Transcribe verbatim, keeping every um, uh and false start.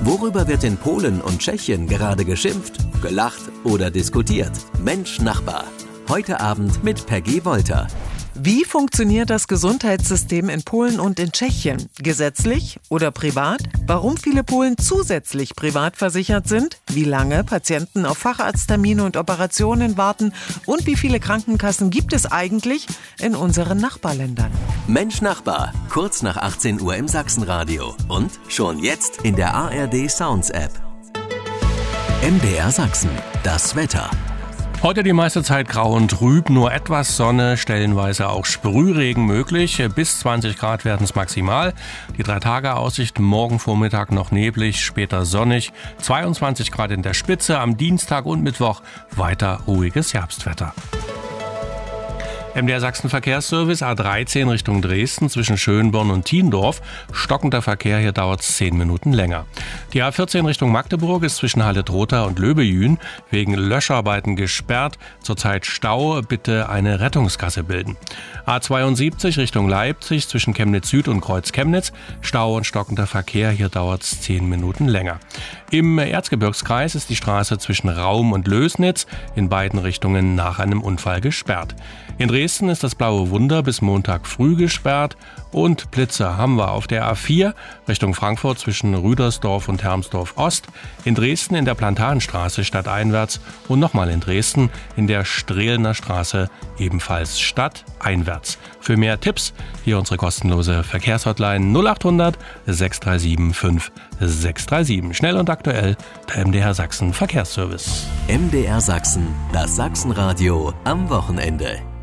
Worüber wird in Polen und Tschechien gerade geschimpft, gelacht oder diskutiert? Mensch Nachbar. Heute Abend mit Peggy Wolter. Wie funktioniert das Gesundheitssystem in Polen und in Tschechien? Gesetzlich oder privat? Warum viele Polen zusätzlich privat versichert sind? Wie lange Patienten auf Facharzttermine und Operationen warten? Und wie viele Krankenkassen gibt es eigentlich in unseren Nachbarländern? Mensch Nachbar, kurz nach achtzehn Uhr im Sachsenradio. Und schon jetzt in der A R D Sounds App. M D R Sachsen, das Wetter. Heute die meiste Zeit grau und trüb, nur etwas Sonne, stellenweise auch Sprühregen möglich. Bis zwanzig Grad werden es maximal. Die Drei-Tage-Aussicht, morgen Vormittag noch neblig, später sonnig. zweiundzwanzig Grad in der Spitze, am Dienstag und Mittwoch weiter ruhiges Herbstwetter. M D R Sachsen Verkehrsservice A dreizehn Richtung Dresden zwischen Schönborn und Thiendorf. Stockender Verkehr, hier dauert es zehn Minuten länger. Die A vierzehn Richtung Magdeburg ist zwischen Halle-Trotha und Löbejün wegen Löscharbeiten gesperrt. Zurzeit Stau, bitte eine Rettungsgasse bilden. A zweiundsiebzig Richtung Leipzig zwischen Chemnitz Süd und Kreuz Chemnitz. Stau und stockender Verkehr, hier dauert es zehn Minuten länger. Im Erzgebirgskreis ist die Straße zwischen Raum und Lößnitz in beiden Richtungen nach einem Unfall gesperrt. In Dresden ist das Blaue Wunder bis Montag früh gesperrt und Blitze haben wir auf der A vier Richtung Frankfurt zwischen Rüdersdorf und Hermsdorf Ost, in Dresden in der Plantagenstraße stadteinwärts und nochmal in Dresden in der Strehlener Straße ebenfalls stadteinwärts. Für mehr Tipps hier unsere kostenlose Verkehrshotline null acht hundert sechs drei sieben fünf sechs drei sieben. Schnell und aktuell der M D R Sachsen Verkehrsservice. M D R Sachsen, das Sachsenradio am Wochenende.